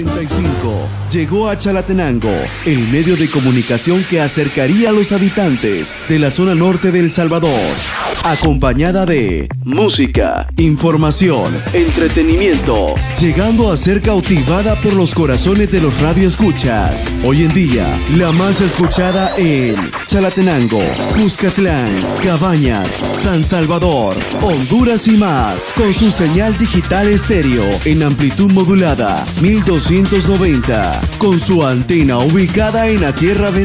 75 llegó a Chalatenango, el medio de comunicación que acercaría a los habitantes de la zona norte de El Salvador, acompañada de música, información, entretenimiento, llegando a ser cautivada por los corazones de los radioescuchas. Hoy en día, la más escuchada en Chalatenango, Cuscatlán, Cabañas, San Salvador, Honduras y más, con su señal digital estéreo en amplitud modulada 1290, con su antena ubicada en la tierra